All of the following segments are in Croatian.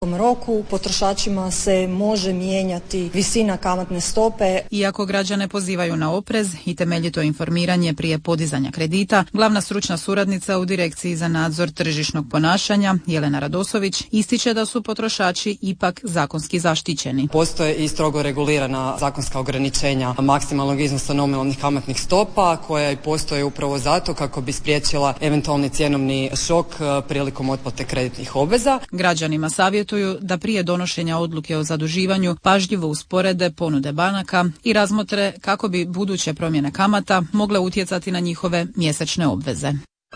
roku potrošačima se može mijenjati visina kamatne stope. Iako građane pozivaju na oprez i temeljito informiranje prije podizanja kredita, glavna stručna suradnica u Direkciji za nadzor tržišnog ponašanja Jelena Radosović ističe da su potrošači ipak zakonski zaštićeni. Postoje i strogo regulirana zakonska ograničenja maksimalnog iznosa nominalnih kamatnih stopa koja i postoje upravo zato kako bi spriječila eventualni cjenovni šok prilikom otplate kreditnih obveza. Građanima savjetuju da prije donošenja odluke o zaduživanju pažljivo usporede ponude banaka i razmotre kako bi buduće promjene kamata mogle utjecati na njihove mjesečne obveze.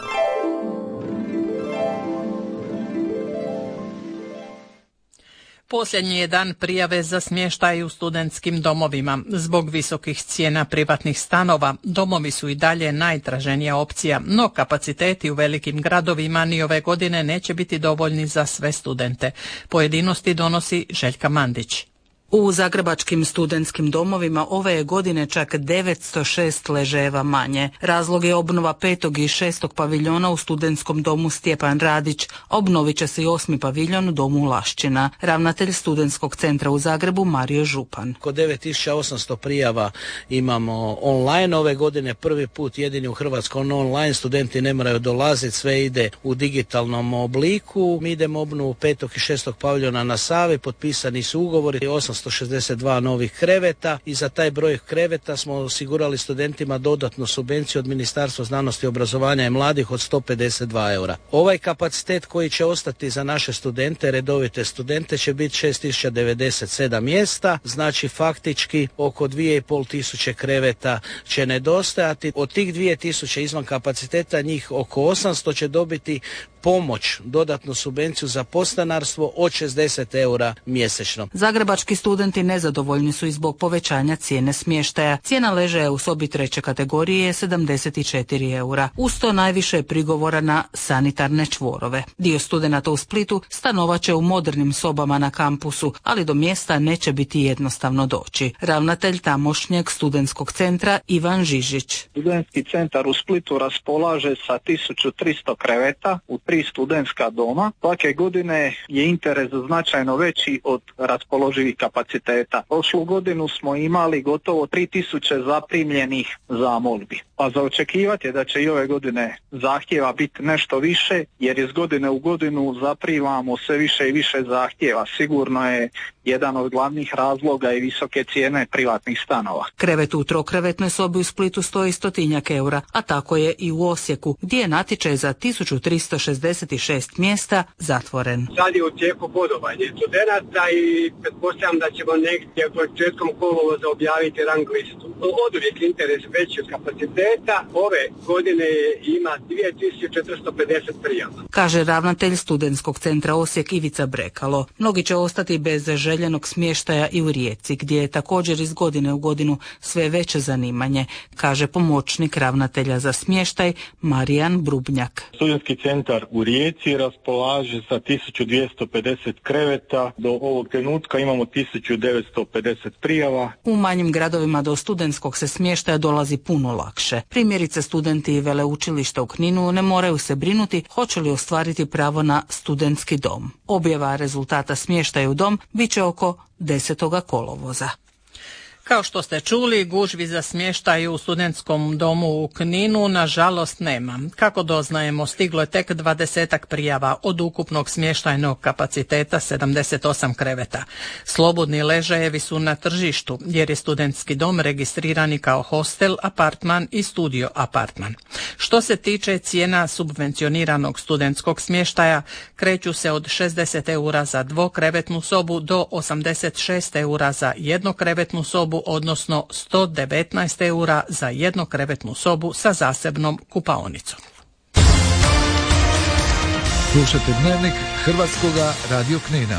Posljednji je dan prijave za smještaj u studentskim domovima. Zbog visokih cijena privatnih stanova, domovi su i dalje najtraženija opcija, no kapaciteti u velikim gradovima ni ove godine neće biti dovoljni za sve studente. Pojedinosti donosi Željka Mandić. U zagrebačkim studentskim domovima ove je godine čak 906 ležajeva manje. Razlog je obnova 5. i 6. paviljona u studentskom domu Stjepan Radić. Obnovit će se i 8. paviljon u domu Lašćina. Ravnatelj studentskog centra u Zagrebu Mario Župan. Oko 9800 prijava imamo online. Ove godine prvi put jedini u Hrvatskoj online. Studenti ne moraju dolaziti, sve ide u digitalnom obliku. Mi idemo obnovu 5. i 6. paviljona na Savi, potpisani su ugovori 862 novih kreveta i za taj broj kreveta smo osigurali studentima dodatnu subvenciju od Ministarstva znanosti, obrazovanja i mladih od 152 eura. Ovaj kapacitet koji će ostati za naše studente, redovite studente, će biti 6097 mjesta, znači faktički oko 2500 kreveta će nedostajati. Od tih 2000 izvan kapaciteta njih oko 800 će dobiti pomoć, dodatnu subvenciju za podstanarstvo od 60 eura mjesečno. Zagrebački studenti nezadovoljni su i zbog povećanja cijene smještaja. Cijena ležaja u sobi 3. kategorije je 74 eura. Uz to najviše je prigovora na sanitarne čvorove. Dio studenata u Splitu stanovaće u modernim sobama na kampusu, ali do mjesta neće biti jednostavno doći. Ravnatelj tamošnjeg studentskog centra Ivan Žižić. Studentski centar u Splitu raspolaže sa 1300 kreveta u 3 studentska doma. Svake godine je interes značajno veći od raspoloživih kapaciteta. Prošlu godinu smo imali gotovo 3000 zaprimljenih zamolbi. A za očekivati je da će i ove godine zahtjeva biti nešto više, jer iz godine u godinu zaprimamo sve više i više zahtjeva. Sigurno je jedan od glavnih razloga i visoke cijene privatnih stanova. Krevet u trokrevetnoj sobi u Splitu stoji 100 eura, a tako je i u Osijeku, gdje je natječaj za 1366 mjesta zatvoren. Sad je u tijeku bodovanje studenata i pretpostavljam da ćemo negdje početkom kolovoza objaviti rang listu. Oduvijek interes veći od kapaciteta, ove godine ima 2450 prijava. Kaže ravnatelj studentskog centra Osijek Ivica Brekalo. Mnogi će ostati bez željenog smještaja i u Rijeci, gdje je također iz godine u godinu sve veće zanimanje, kaže pomoćnik ravnatelja za smještaj Marijan Brubnjak. Studentski centar u Rijeci raspolaže sa 1250 kreveta, do ovog trenutka imamo 1950 prijava. U manjim gradovima do studentskog se smještaja dolazi puno lakše. Primjerice, studenti veleučilišta u Kninu ne moraju se brinuti hoće li ostvariti pravo na studentski dom. Objava rezultata smještaja u dom bit će oko 10. kolovoza. Kao što ste čuli, gužvi za smještaj u studentskom domu u Kninu nažalost nema. Kako doznajemo, stiglo je tek 20 prijava od ukupnog smještajnog kapaciteta 78 kreveta. Slobodni ležajevi su na tržištu jer je studentski dom registrirani kao hostel, apartman i studio apartman. Što se tiče cijena subvencioniranog studentskog smještaja, kreću se od 60 eura za dvokrevetnu sobu do 86 eura za jednokrevetnu sobu, odnosno 119 eura za jednokrevetnu sobu sa zasebnom kupaonicom. Slušate Dnevnik Hrvatskoga radio Knina.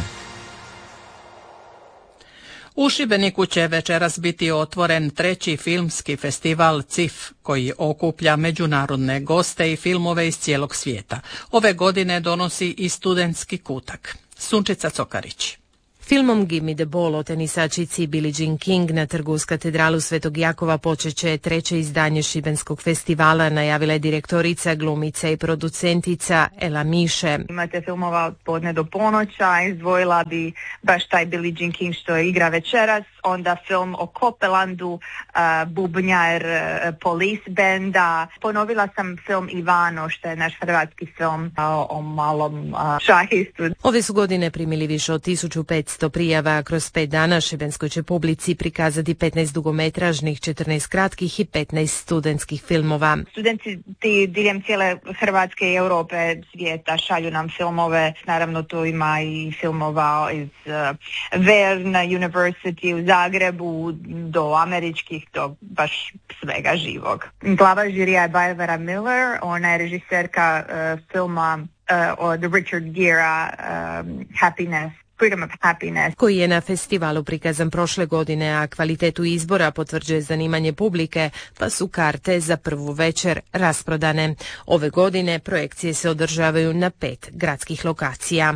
U Šibeniku će večeras biti otvoren 3. filmski festival CIF, koji okuplja međunarodne goste i filmove iz cijelog svijeta. Ove godine donosi i studentski kutak. Sunčica Cokarić. Filmom Give me the ball o tenisačici Billie Jean King na trgu uz katedralu Svetog Jakova počeće treće izdanje Šibenskog festivala, najavila je direktorica, glumica i producentica Ela Miše. Imate filmova od podne do ponoća, izdvojila bi baš taj Billie Jean King što igra večeras, onda film o Kopelandu, bubnjar Police Benda. Ponovila sam film Ivano, što je naš hrvatski film o malom šahistu. Ove su godine primili više od 1500 prijava. Kroz 5 dana šibenskoj će publici prikazati 15 dugometražnih, 14 kratkih i 15 studentskih filmova. Studenti diljem cijele Hrvatske i Europe, svijeta šalju nam filmove. Naravno tu ima i filmova iz Vern University u Zagrebu do američkih, do baš svega živog. Glava žirija je Barbara Miller, ona je režiserka filma od Richard Gera Happiness. Freedom of Happiness, koji je na festivalu prikazan prošle godine, a kvalitetu izbora potvrđuje zanimanje publike, pa su karte za prvu večer rasprodane. Ove godine projekcije se održavaju na 5 gradskih lokacija.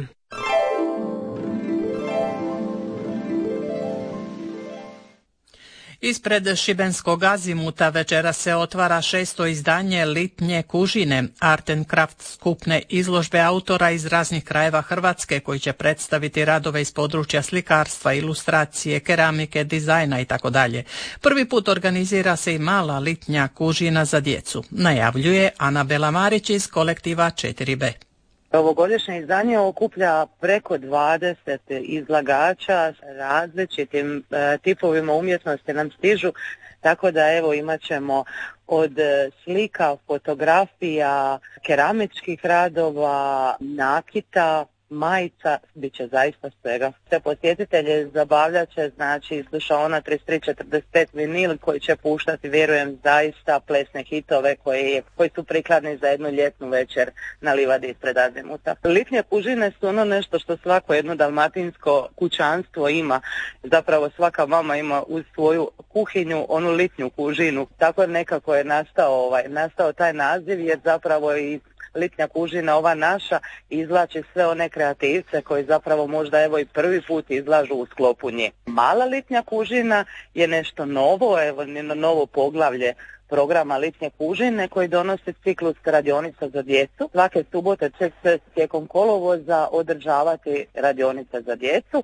Ispred šibenskog Azimuta večera se otvara 6. izdanje Litnje kužine, Art and Craft skupne izložbe autora iz raznih krajeva Hrvatske koji će predstaviti radove iz područja slikarstva, ilustracije, keramike, dizajna itd. Prvi put organizira se i mala litnja kužina za djecu, najavljuje Anabela Marić iz kolektiva 4B. Ovogodišnje izdanje okuplja preko 20 izlagača, različitim tipovima umjetnosti nam stižu, tako da evo imat ćemo od slika, fotografija, keramičkih radova, nakita, majica, bit će zaista svega. Sve posjetitelje zabavljat će, znači, slušaona 3345 vinil koji će puštati, vjerujem, zaista plesne hitove koji su prikladni za jednu ljetnu večer na livadi ispred Azimuta. Litnje kužine su ono nešto što svako jedno dalmatinsko kućanstvo ima. Zapravo svaka mama ima uz svoju kuhinju onu litnju kužinu. Tako nekako je nastao taj naziv, jer zapravo i litnja kužina ova naša izvlači sve one kreativce koji zapravo možda evo i prvi put izlažu u sklopu nje. Mala litnja kužina je nešto novo, evo novo poglavlje programa Litnje kužine koji donosi ciklus radionica za djecu. Svake subote će se tijekom kolovoza održavati radionica za djecu.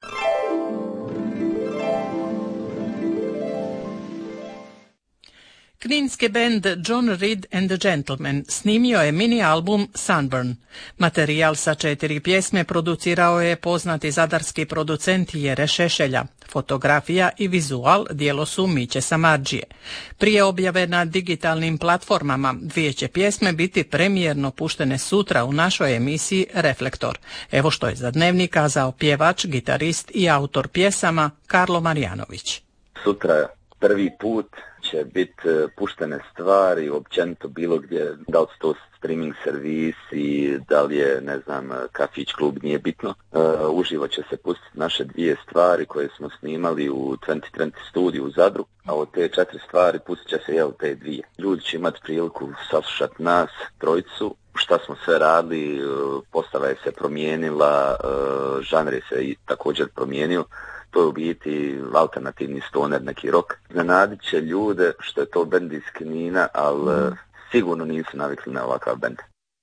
Kninski bend John Reed and the Gentlemen snimio je mini album Sunburn. Materijal sa 4 pjesme producirao je poznati zadarski producent Jere Šešelja. Fotografija i vizual djelo su Miće Samardžije. Prije objave na digitalnim platformama 2 će pjesme biti premijerno puštene sutra u našoj emisiji Reflektor. Evo što je za Dnevnik kazao pjevač, gitarist i autor pjesama Karlo Marjanović. Sutra prvi put će biti puštene stvari, općenito bilo gdje, da li su to streaming servisi, da li je, ne znam, kafić, klub, nije bitno. Uživo će se pustiti naše 2 stvari koje smo snimali u 2020 studiju u Zadru, a od te 4 stvari pustit će se te 2. Ljudi će imati priliku saslušati nas, trojicu, šta smo sve radili, postava je se promijenila, žanr je se i također promijenio. To je u biti alternativni stoner, neki rock. Iznenadit će ljude što je to bend iz Knina, ali sigurno nisu navikli na ovakav bend.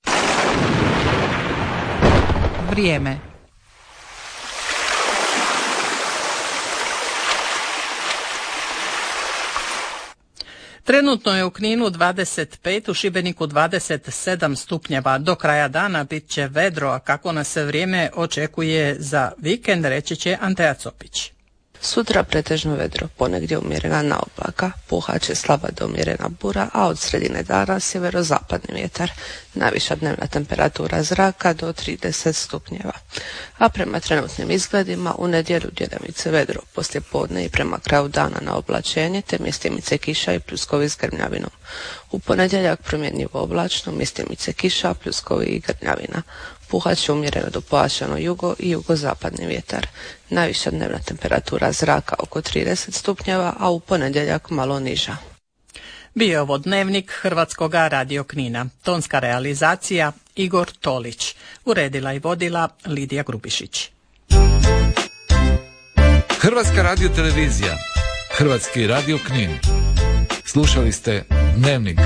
Vrijeme. Trenutno je u Kninu 25, u Šibeniku 27 stupnjeva. Do kraja dana bit će vedro, a kako nas se vrijeme očekuje za vikend, reći će Anteja Copić. Sutra pretežno vedro, ponegdje umjerena na oblaka, puhat će slaba do umjerena bura, a od sredine dana sjeverozapadni vjetar. Najviša dnevna temperatura zraka do 30 stupnjeva. A prema trenutnim izgledima u nedjelju djelimice vedro, poslije podne i prema kraju dana na oblačenje, te mjestimice kiša i pljuskovi s grmljavinom. U ponedjeljak promjenjivo oblačno, mjestimice kiša, pljuskovi i grmljavina. Puhat će umjereno do pojačano jugo i jugozapadni vjetar. Najviša dnevna temperatura zraka oko 30 stupnjeva, a u ponedjeljak malo niža. Bio ovo Dnevnik Hrvatskoga radio Knina. Tonska realizacija Igor Tolić. Uredila i vodila Lidija Grubišić. Hrvatska radiotelevizija, Hrvatski radio Knin. Slušali ste Dnevnik.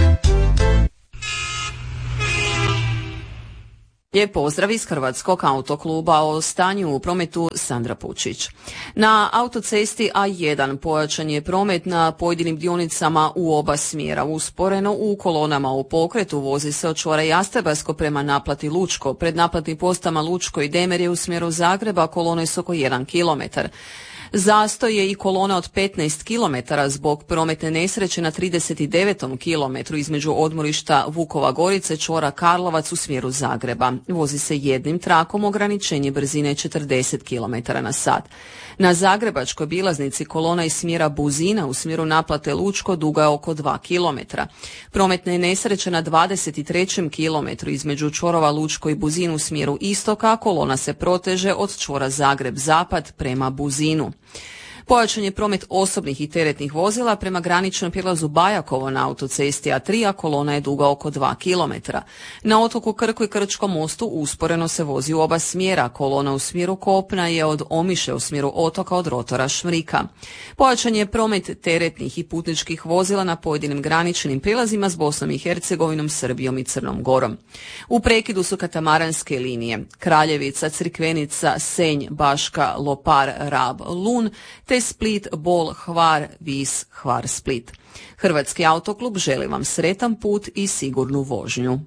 Lijep pozdrav iz Hrvatskog autokluba, o stanju u prometu Sandra Pučić. Na autocesti A1 pojačan je promet na pojedinim dionicama u oba smjera. Usporeno u kolonama u pokretu vozi se od čvora Jastrebarsko prema naplati Lučko. Pred naplatnim postama Lučko i Demerje u smjeru Zagreba kolone su oko 1 km. Zastoj je i kolona od 15 km zbog prometne nesreće na 39. kilometru između odmorišta Vukova Gorice, čvora Karlovac u smjeru Zagreba. Vozi se jednim trakom, ograničenje brzine 40 km na sat. Na zagrebačkoj bilaznici kolona iz smjera Buzina u smjeru naplate Lučko duga je oko 2 km. Prometna je nesreća na 23. kilometru između čvorova Lučko i Buzinu u smjeru istoka, kolona se proteže od čvora Zagreb-Zapad prema Buzinu. Pojačan je promet osobnih i teretnih vozila prema graničnom prijelazu Bajakovo na autocesti A3, a kolona je duga oko 2 km. Na otoku Krku i Krčkom mostu usporeno se vozi u oba smjera. Kolona u smjeru kopna je od Omiše u smjeru otoka od rotora Šmrika. Pojačan je promet teretnih i putničkih vozila na pojedinim graničnim prijelazima s Bosnom i Hercegovinom, Srbijom i Crnom Gorom. U prekidu su katamaranske linije Kraljevica, Crikvenica, Senj, Baška, Lopar, Rab, Lun, te Split, Bol, Hvar, Vis, Hvar, Split. Hrvatski autoklub želi vam sretan put i sigurnu vožnju.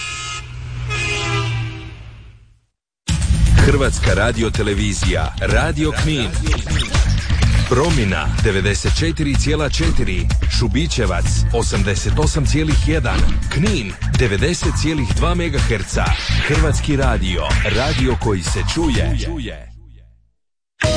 Hrvatska radiotelevizija, Radio Knin. Promina 94,4, Šubićevac 88,1, Knin 90,2 MHz. Hrvatski radio, radio koji se čuje.